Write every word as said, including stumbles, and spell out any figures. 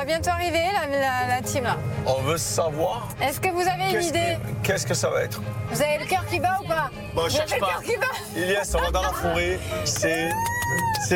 va bientôt arriver, la, la, la team là. On veut savoir Est-ce que vous avez une qu'est-ce idée? que, qu'est-ce que ça va être. Vous avez le cœur qui bat ou pas? Bon, Vous cherche avez le pas. cœur qui bat? Ilias, on va dans la forêt. C'est